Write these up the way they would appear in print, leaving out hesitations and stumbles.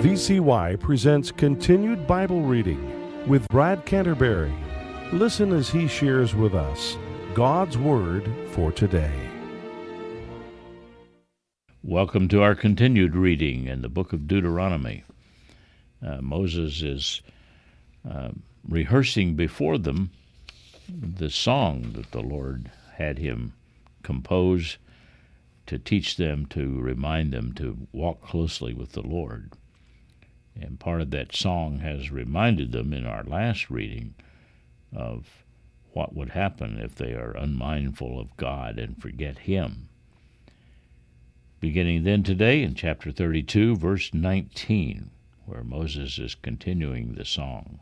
VCY presents Continued Bible Reading with Brad Canterbury. Listen as he shares with us God's Word for today. Welcome to our continued reading in the book of Deuteronomy. Moses is rehearsing before them the song that the Lord had him compose to teach them, to remind them to walk closely with the Lord. And part of that song has reminded them in our last reading of what would happen if they are unmindful of God and forget Him. Beginning then today in chapter 32, verse 19, where Moses is continuing the song.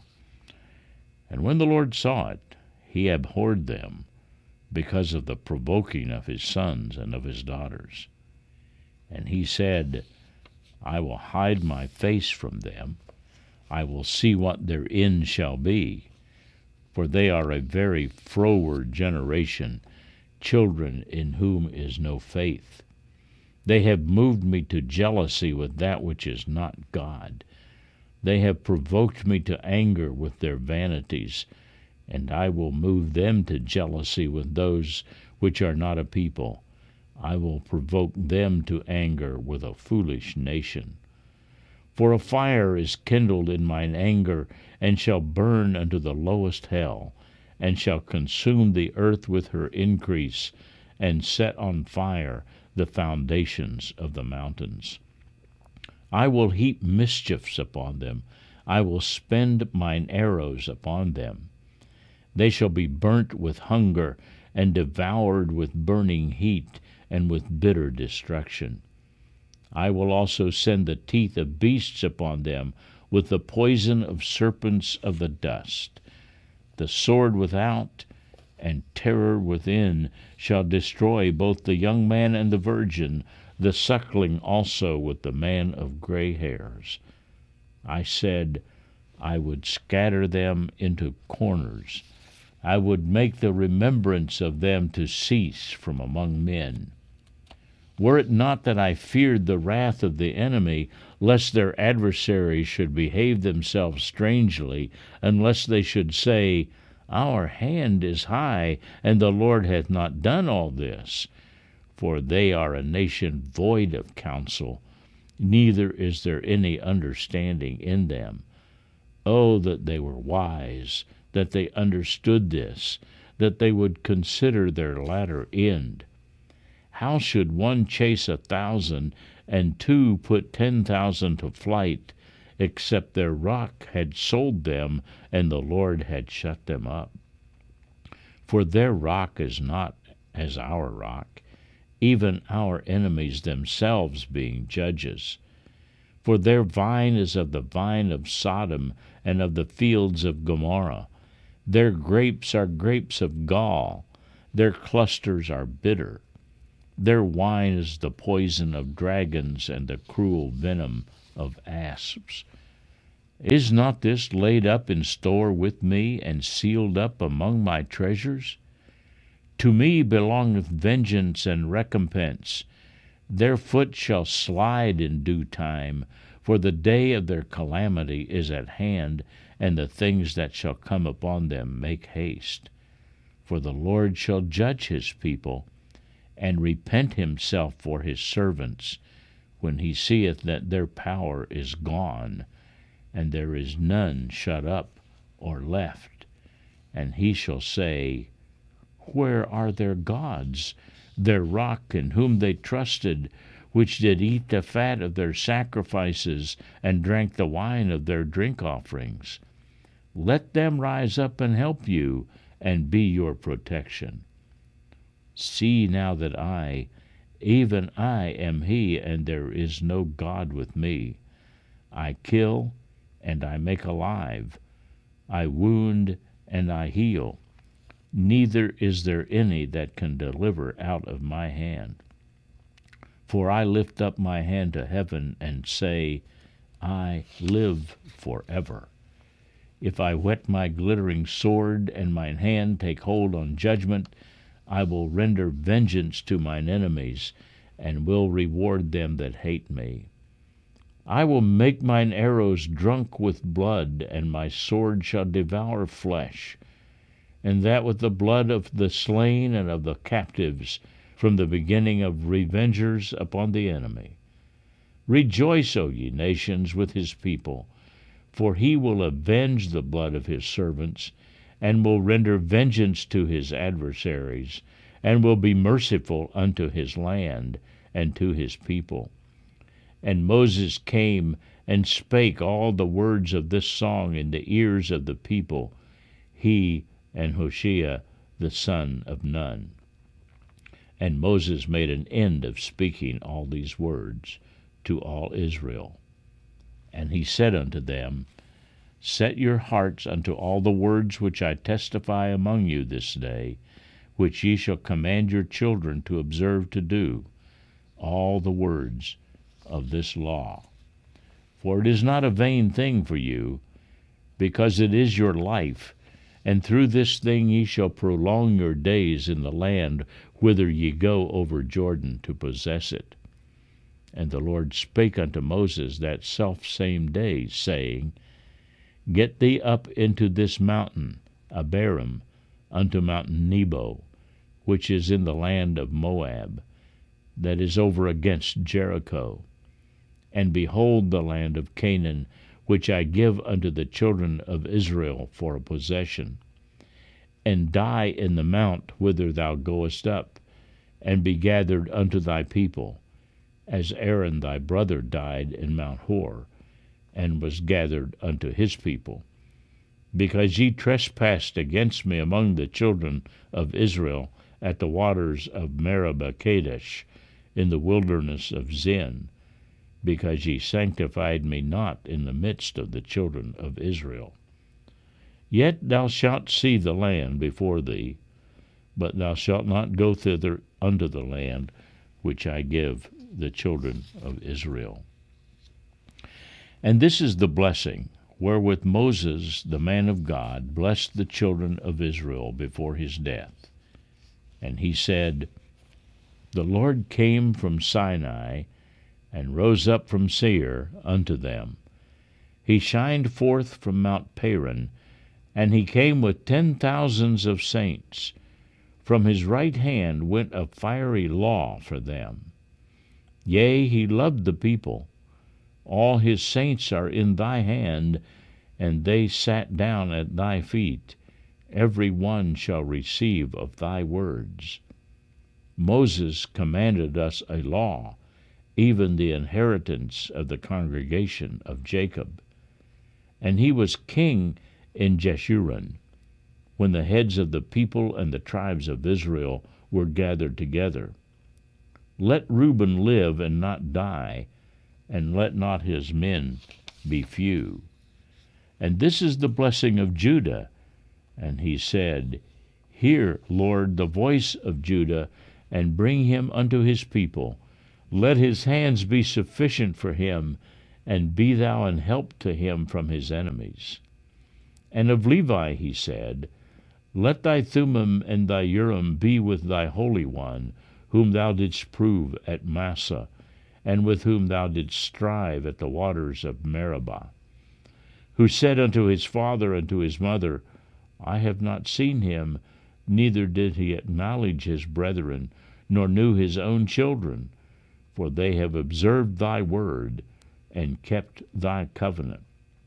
And when the Lord saw it, He abhorred them because of the provoking of His sons and of His daughters. And He said, I will hide my face from them. I will see what their end shall be. For they are a very froward generation, children in whom is no faith. They have moved me to jealousy with that which is not God. They have provoked me to anger with their vanities, and I will move them to jealousy with those which are not a people. I will provoke them to anger with a foolish nation. For a fire is kindled in mine anger, and shall burn unto the lowest hell, and shall consume the earth with her increase, and set on fire the foundations of the mountains. I will heap mischiefs upon them. I will spend mine arrows upon them. They shall be burnt with hunger, and devoured with burning heat, and with bitter destruction. I will also send the teeth of beasts upon them, with the poison of serpents of the dust. The sword without and terror within shall destroy both the young man and the virgin, the suckling also with the man of gray hairs. I said, I would scatter them into corners. I would make the remembrance of them to cease from among men. Were it not that I feared the wrath of the enemy, lest their adversaries should behave themselves strangely, unless they should say, Our hand is high, and the Lord hath not done all this. For they are a nation void of counsel, neither is there any understanding in them. Oh, that they were wise, that they understood this, that they would consider their latter end. How should one chase 1,000, and two put 10,000 to flight, except their rock had sold them, and the Lord had shut them up? For their rock is not as our rock, even our enemies themselves being judges. For their vine is of the vine of Sodom, and of the fields of Gomorrah. Their grapes are grapes of gall, their clusters are bitter. Their wine is the poison of dragons, and the cruel venom of asps. Is not this laid up in store with me, and sealed up among my treasures? To me belongeth vengeance and recompense. Their foot shall slide in due time, for the day of their calamity is at hand, and the things that shall come upon them make haste. For the Lord shall judge his people, and repent himself for his servants, when he seeth that their power is gone, and there is none shut up or left. And he shall say, Where are their gods, their rock in whom they trusted, which did eat the fat of their sacrifices, and drank the wine of their drink offerings? Let them rise up and help you, and be your protection. See now that I, even I, am he, and there is no God with me. I kill, and I make alive. I wound, and I heal. Neither is there any that can deliver out of my hand. For I lift up my hand to heaven, and say, I live forever. If I whet my glittering sword, and mine hand take hold on judgment, I will render vengeance to mine enemies, and will reward them that hate me. I will make mine arrows drunk with blood, and my sword shall devour flesh, and that with the blood of the slain and of the captives, from the beginning of revengers upon the enemy. Rejoice, O ye nations, with his people, for he will avenge the blood of his servants, and will render vengeance to his adversaries, and will be merciful unto his land and to his people. And Moses came and spake all the words of this song in the ears of the people, he and Hoshea the son of Nun. And Moses made an end of speaking all these words to all Israel. And he said unto them, Set your hearts unto all the words which I testify among you this day, which ye shall command your children to observe to do, all the words of this law. For it is not a vain thing for you, because it is your life, and through this thing ye shall prolong your days in the land whither ye go over Jordan to possess it. And the Lord spake unto Moses that selfsame day, saying, Get thee up into this mountain, Abarim, unto Mount Nebo, which is in the land of Moab, that is over against Jericho. And behold the land of Canaan, which I give unto the children of Israel for a possession. And die in the mount whither thou goest up, and be gathered unto thy people, as Aaron thy brother died in Mount Hor, and was gathered unto his people. Because ye trespassed against me among the children of Israel at the waters of Meribah Kadesh, in the wilderness of Zin, because ye sanctified me not in the midst of the children of Israel. Yet thou shalt see the land before thee, but thou shalt not go thither unto the land which I give the children of Israel. And this is the blessing wherewith Moses, the man of God, blessed the children of Israel before his death. And he said, The Lord came from Sinai, and rose up from Seir unto them. He shined forth from Mount Paran, and he came with 10,000s of saints. From his right hand went a fiery law for them. Yea, he loved the people. All his saints are in thy hand, and they sat down at thy feet. Every one shall receive of thy words. Moses commanded us a law, even the inheritance of the congregation of Jacob. And he was king in Jeshurun, when the heads of the people and the tribes of Israel were gathered together. Let Reuben live and not die, and let not his men be few. And this is the blessing of Judah. And he said, Hear, Lord, the voice of Judah, and bring him unto his people. Let his hands be sufficient for him, and be thou an help to him from his enemies. And of Levi he said, Let thy Thummim and thy Urim be with thy Holy One, whom thou didst prove at Massah, and with whom thou didst strive at the waters of Meribah, who said unto his father and to his mother, I have not seen him, neither did he acknowledge his brethren, nor knew his own children, for they have observed thy word, and kept thy covenant.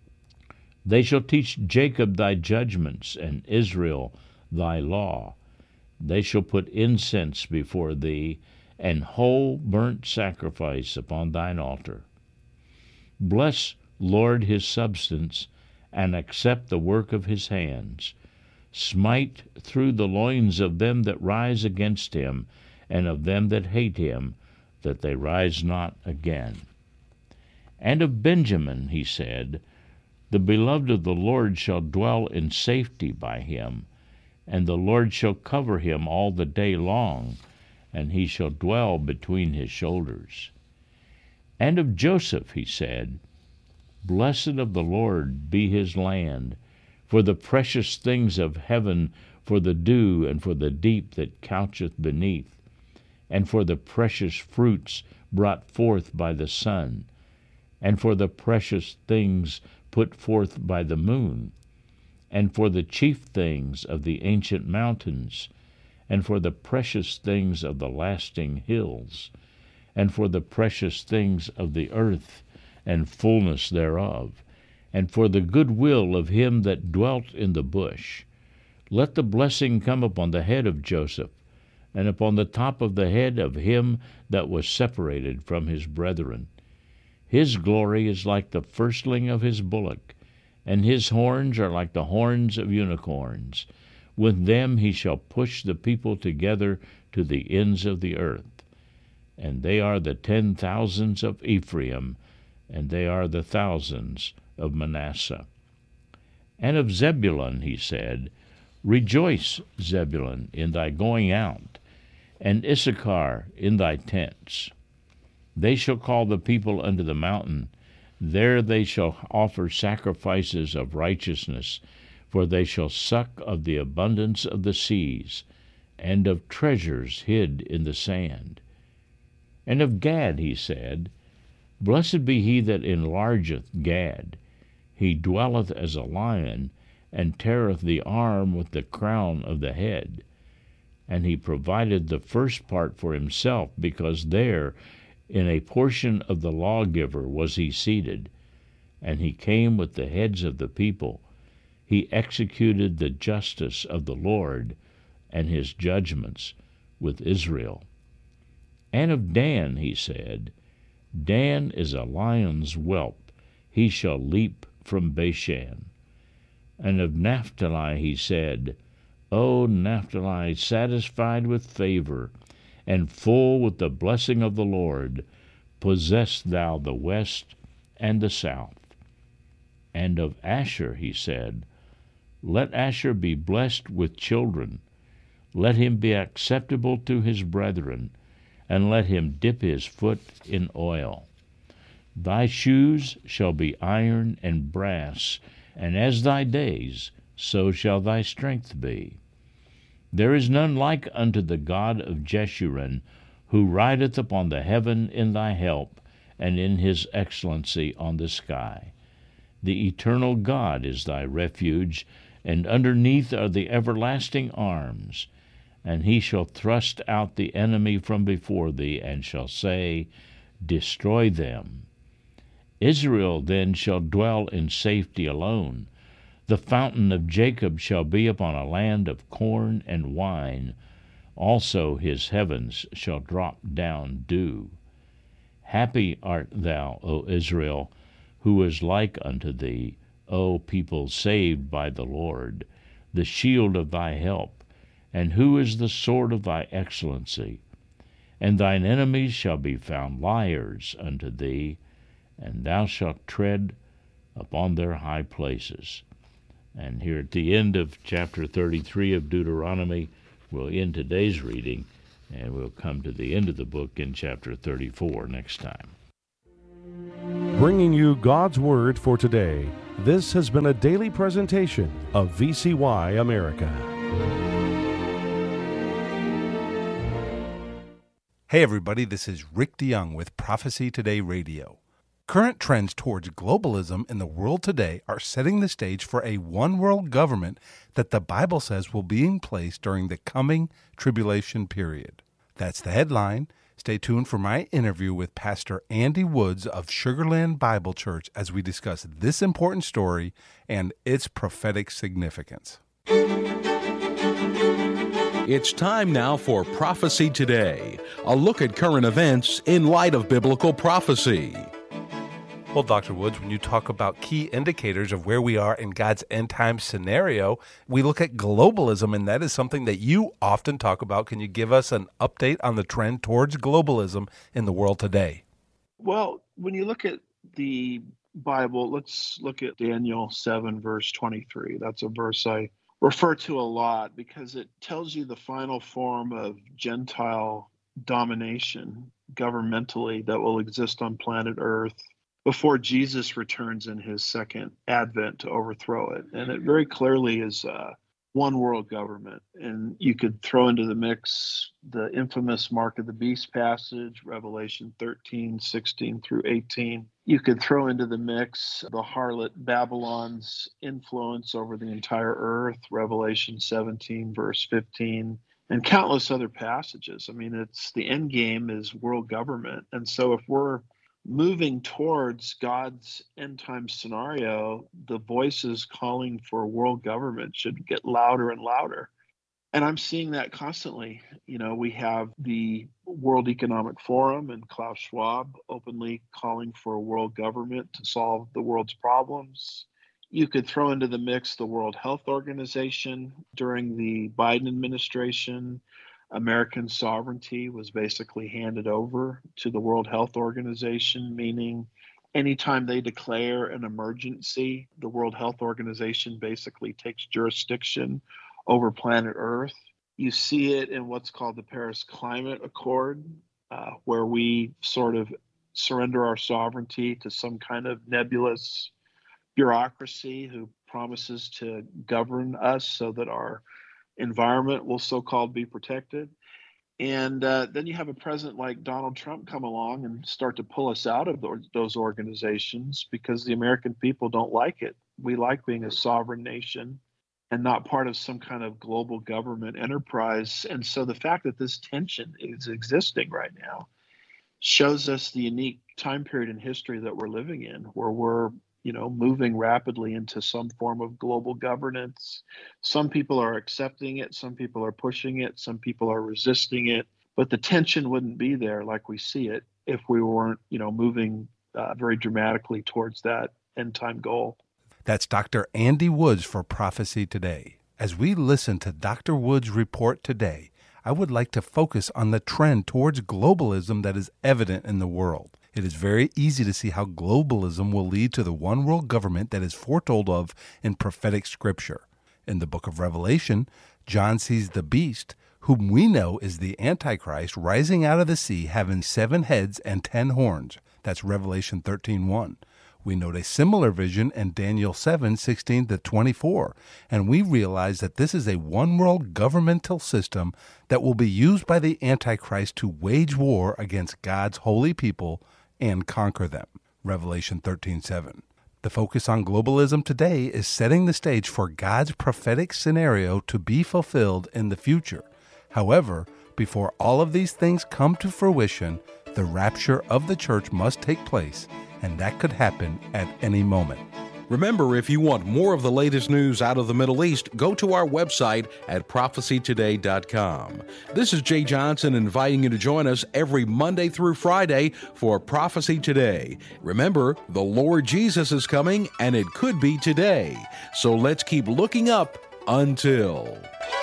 They shall teach Jacob thy judgments, and Israel thy law. They shall put incense before thee, and whole burnt sacrifice upon thine altar. Bless, Lord, his substance, and accept the work of his hands. Smite through the loins of them that rise against him, and of them that hate him, that they rise not again. And of Benjamin he said, The beloved of the Lord shall dwell in safety by him, and the Lord shall cover him all the day long, and he shall dwell between his shoulders. And of Joseph he said, Blessed of the Lord be his land, for the precious things of heaven, for the dew, and for the deep that coucheth beneath, and for the precious fruits brought forth by the sun, and for the precious things put forth by the moon, and for the chief things of the ancient mountains, and for the precious things of the lasting hills, and for the precious things of the earth, and fullness thereof, and for the good will of him that dwelt in the bush. Let the blessing come upon the head of Joseph, and upon the top of the head of him that was separated from his brethren. His glory is like the firstling of his bullock, and his horns are like the horns of unicorns. With them he shall push the people together to the ends of the earth. And they are the 10,000s of Ephraim, and they are the thousands of Manasseh. And of Zebulun he said, Rejoice, Zebulun, in thy going out, and Issachar in thy tents. They shall call the people unto the mountain. There they shall offer sacrifices of righteousness, for they shall suck of the abundance of the seas, and of treasures hid in the sand. And of Gad he said, Blessed be he that enlargeth Gad. He dwelleth as a lion, and teareth the arm with the crown of the head. And he provided the first part for himself, because there in a portion of the lawgiver was he seated. And he came with the heads of the people. He executed the justice of the Lord, and his judgments with Israel. And of Dan he said, Dan is a lion's whelp, he shall leap from Bashan. And of Naphtali he said, O Naphtali, satisfied with favor, and full with the blessing of the Lord, possess thou the west and the south. And of Asher he said, Let Asher be blessed with children, let him be acceptable to his brethren, and let him dip his foot in oil. Thy shoes shall be iron and brass, and as thy days, so shall thy strength be. There is none like unto the God of Jeshurun, who rideth upon the heaven in thy help, and in his excellency on the sky. The eternal God is thy refuge, and underneath are the everlasting arms. And he shall thrust out the enemy from before thee, and shall say, Destroy them. Israel then shall dwell in safety alone. The fountain of Jacob shall be upon a land of corn and wine. Also his heavens shall drop down dew. Happy art thou, O Israel, who is like unto thee, O people saved by the Lord, the shield of thy help, and who is the sword of thy excellency. And thine enemies shall be found liars unto thee, and thou shalt tread upon their high places. And here at the end of chapter 33 of Deuteronomy, we'll end today's reading, and we'll come to the end of the book in chapter 34 next time. Bringing you God's Word for today, this has been a daily presentation of VCY America. Hey everybody, this is Rick DeYoung with Prophecy Today Radio. Current trends towards globalism in the world today are setting the stage for a one-world government that the Bible says will be in place during the coming tribulation period. That's the headline. Stay tuned for my interview with Pastor Andy Woods of Sugarland Bible Church as we discuss this important story and its prophetic significance. It's time now for Prophecy Today, a look at current events in light of biblical prophecy. Well, Dr. Woods, when you talk about key indicators of where we are in God's end time scenario, we look at globalism, and that is something that you often talk about. Can you give us an update on the trend towards globalism in the world today? Well, when you look at the Bible, let's look at Daniel 7, verse 23. That's a verse I refer to a lot because it tells you the final form of Gentile domination governmentally that will exist on planet Earth before Jesus returns in his second advent to overthrow it. And it very clearly is one world government. And you could throw into the mix the infamous Mark of the Beast passage, Revelation 13, 16 through 18. You could throw into the mix the harlot Babylon's influence over the entire earth, Revelation 17, verse 15, and countless other passages. I mean, it's the end game is world government. And so if we're moving towards God's end time scenario, the voices calling for world government should get louder and louder. And I'm seeing that constantly. You know, we have the World Economic Forum and Klaus Schwab openly calling for a world government to solve the world's problems. You could throw into the mix the World Health Organization. During the Biden administration, American sovereignty was basically handed over to the World Health Organization, meaning anytime they declare an emergency, the World Health Organization basically takes jurisdiction over planet Earth. You see it in what's called the Paris Climate Accord, where we sort of surrender our sovereignty to some kind of nebulous bureaucracy who promises to govern us so that our environment will so-called be protected. And then you have a president like Donald Trump come along and start to pull us out of those organizations because the American people don't like it. We like being a sovereign nation and not part of some kind of global government enterprise. And so the fact that this tension is existing right now shows us the unique time period in history that we're living in, where we're, you know, moving rapidly into some form of global governance. Some people are accepting it, some people are pushing it, some people are resisting it, but the tension wouldn't be there like we see it if we weren't, you know, moving very dramatically towards that end time goal. That's Dr. Andy Woods for Prophecy Today. As we listen to Dr. Woods' report today, I would like to focus on the trend towards globalism that is evident in the world. It is very easy to see how globalism will lead to the one world government that is foretold of in prophetic scripture. In the book of Revelation, John sees the beast, whom we know is the Antichrist, rising out of the sea, having 7 heads and 10 horns. That's Revelation 13:1. We note a similar vision in Daniel 7:16-24, and we realize that this is a one-world governmental system that will be used by the Antichrist to wage war against God's holy people and conquer them. Revelation 13:7. The focus on globalism today is setting the stage for God's prophetic scenario to be fulfilled in the future. However, before all of these things come to fruition, the rapture of the church must take place, and that could happen at any moment. Remember, if you want more of the latest news out of the Middle East, go to our website at prophecytoday.com. This is Jay Johnson inviting you to join us every Monday through Friday for Prophecy Today. Remember, the Lord Jesus is coming, and it could be today. So let's keep looking up until...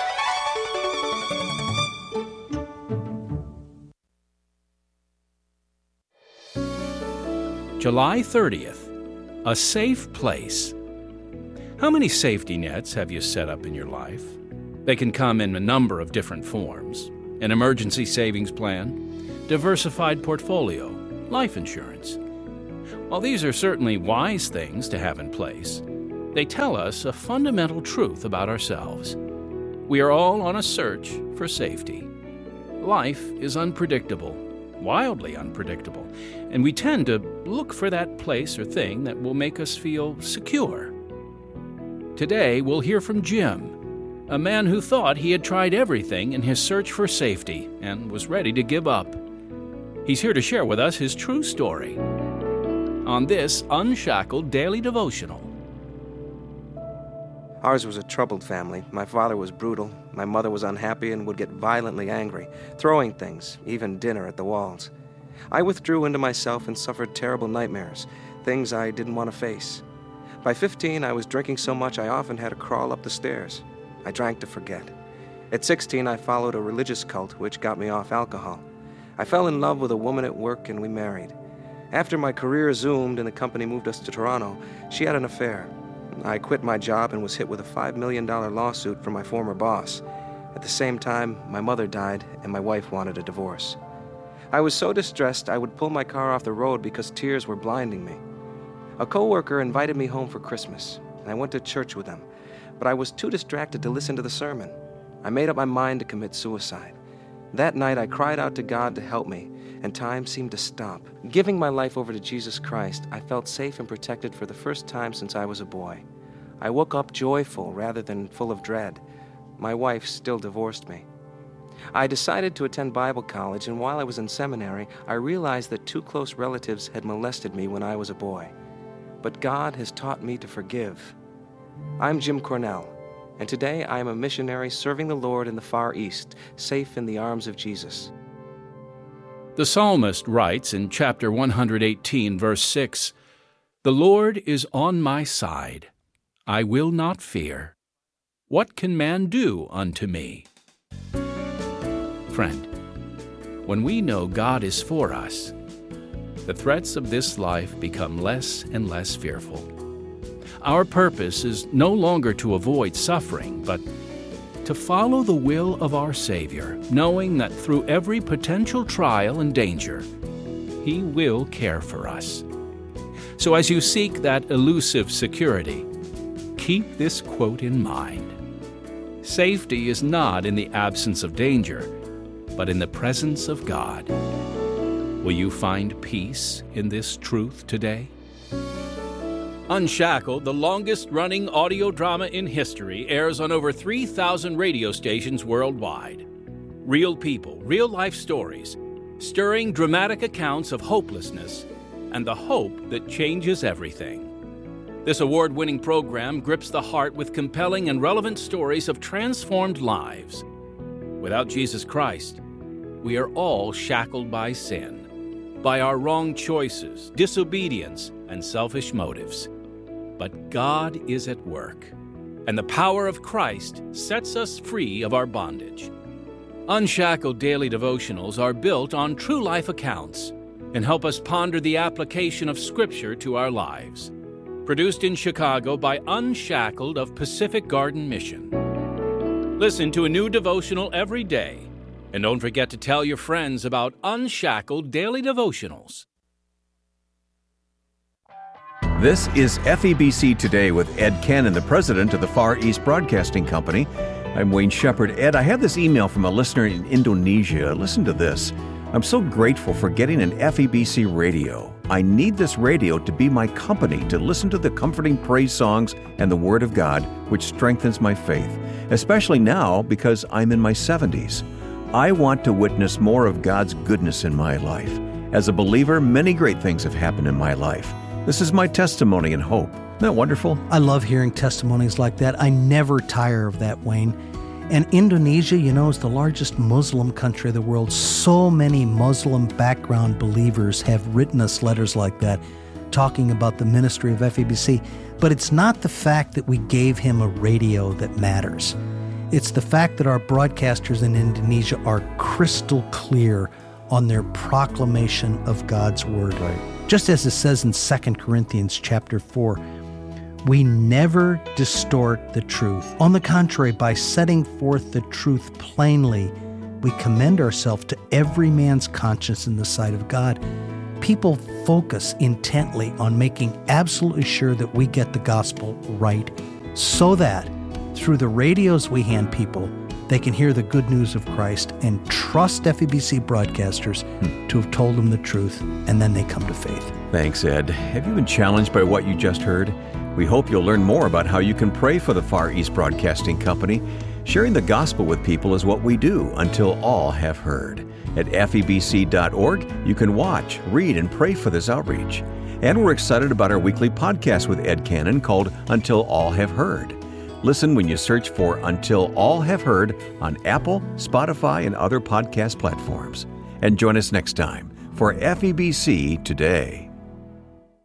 July 30th. A safe place. How many safety nets have you set up in your life? They can come in a number of different forms. An emergency savings plan, diversified portfolio, life insurance. While these are certainly wise things to have in place, they tell us a fundamental truth about ourselves. We are all on a search for safety. Life is unpredictable, wildly unpredictable, and we tend to look for that place or thing that will make us feel secure. Today, we'll hear from Jim, a man who thought he had tried everything in his search for safety and was ready to give up. He's here to share with us his true story on this Unshackled Daily Devotional. Ours was a troubled family. My father was brutal. My mother was unhappy and would get violently angry, throwing things, even dinner, at the walls. I withdrew into myself and suffered terrible nightmares, things I didn't want to face. By 15, I was drinking so much I often had to crawl up the stairs. I drank to forget. At 16, I followed a religious cult which got me off alcohol. I fell in love with a woman at work and we married. After my career zoomed and the company moved us to Toronto, she had an affair. I quit my job and was hit with a $5 million lawsuit from my former boss. At the same time, my mother died and my wife wanted a divorce. I was so distressed I would pull my car off the road because tears were blinding me. A coworker invited me home for Christmas, and I went to church with them, but I was too distracted to listen to the sermon. I made up my mind to commit suicide. That night I cried out to God to help me, and time seemed to stop. Giving my life over to Jesus Christ, I felt safe and protected for the first time since I was a boy. I woke up joyful rather than full of dread. My wife still divorced me. I decided to attend Bible college, and while I was in seminary, I realized that 2 close relatives had molested me when I was a boy. But God has taught me to forgive. I'm Jim Cornell, and today I am a missionary serving the Lord in the Far East, safe in the arms of Jesus. The psalmist writes in chapter 118, verse 6, "The Lord is on my side. I will not fear. What can man do unto me?" Friend, when we know God is for us, the threats of this life become less and less fearful. Our purpose is no longer to avoid suffering, but to follow the will of our Savior, knowing that through every potential trial and danger, He will care for us. So as you seek that elusive security, keep this quote in mind. Safety is not in the absence of danger, but in the presence of God. Will you find peace in this truth today? Unshackled, the longest-running audio drama in history, airs on over 3,000 radio stations worldwide. Real people, real-life stories, stirring dramatic accounts of hopelessness and the hope that changes everything. This award-winning program grips the heart with compelling and relevant stories of transformed lives. Without Jesus Christ, we are all shackled by sin, by our wrong choices, disobedience, and selfish motives. But God is at work, and the power of Christ sets us free of our bondage. Unshackled daily devotionals are built on true life accounts and help us ponder the application of Scripture to our lives. Produced in Chicago by Unshackled of Pacific Garden Mission. Listen to a new devotional every day, and don't forget to tell your friends about Unshackled Daily Devotionals. This is FEBC Today with Ed Cannon, the president of the Far East Broadcasting Company. I'm Wayne Shepherd. Ed, I have this email from a listener in Indonesia. Listen to this. I'm so grateful for getting an FEBC radio. I need this radio to be my company to listen to the comforting praise songs and the Word of God, which strengthens my faith, especially now because I'm in my 70s. I want to witness more of God's goodness in my life. As a believer, many great things have happened in my life. This is my testimony and hope. Isn't that wonderful? I love hearing testimonies like that. I never tire of that, Wayne. And Indonesia, you know, is the largest Muslim country of the world. So many Muslim background believers have written us letters like that, talking about the ministry of FEBC. But it's not the fact that we gave him a radio that matters. It's the fact that our broadcasters in Indonesia are crystal clear on their proclamation of God's Word. Right. Just as it says in 2 Corinthians chapter 4, we never distort the truth. On the contrary, by setting forth the truth plainly, we commend ourselves to every man's conscience in the sight of God. People focus intently on making absolutely sure that we get the gospel right, so that through the radios we hand people, they can hear the good news of Christ and trust FEBC broadcasters to have told them the truth, and then they come to faith. Thanks, Ed. Have you been challenged by what you just heard? We hope you'll learn more about how you can pray for the Far East Broadcasting Company. Sharing the gospel with people is what we do until all have heard. At FEBC.org, you can watch, read, and pray for this outreach. And we're excited about our weekly podcast with Ed Cannon called Until All Have Heard. Listen when you search for Until All Have Heard on Apple, Spotify, and other podcast platforms. And join us next time for FEBC Today.